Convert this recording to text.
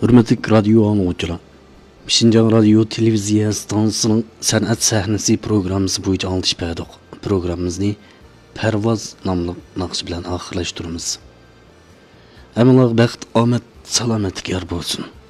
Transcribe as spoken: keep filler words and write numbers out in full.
Hürmetli radyo anlıqçılar. Şinjan Radyo Televiziya stansiyasının san'at sahnesi programmasi bo'yicha alış berdik. Programmamizni Parvoz nomli naqsh bilan oxirlashtiramiz. Hammalarga baxt, omad, salomatlik yor bo'lsin.